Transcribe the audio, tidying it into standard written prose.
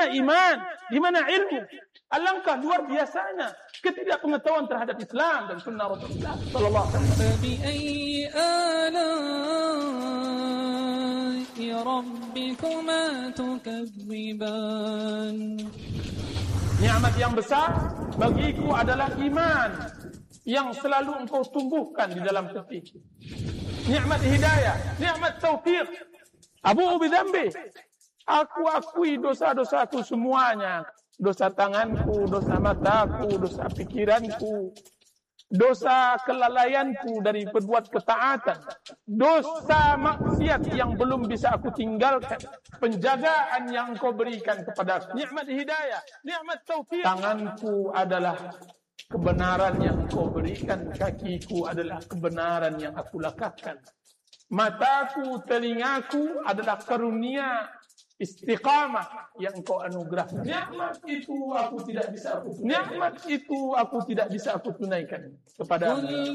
mana iman? Di mana ilmu? Alangkah luar biasanya ketidakpengetahuan terhadap Islam dan sunnah Rasulullah sallallahu alaihi wasallam. Fabi'ayyi ala'i rabbikuma tukadziban. Nikmat yang besar bagiku adalah iman yang selalu engkau tumbuhkan di dalam hati. Nikmat hidayah, nikmat taufik. Abu bidambi. Aku akui dosa-dosaku semuanya. Dosa tanganku, dosa mataku, dosa pikiranku, dosa kelalaianku dari berbuat ketaatan, dosa maksiat yang belum bisa aku tinggalkan, penjagaan yang kau berikan kepada nikmat hidayah, nikmat taufik. Tanganku adalah kebenaran yang kau berikan, kakiku adalah kebenaran yang aku lakukan, mataku, telingaku adalah karunia istiqamah yang engkau anugerahkan. Nikmat itu aku tidak bisa aku tunaikan kepada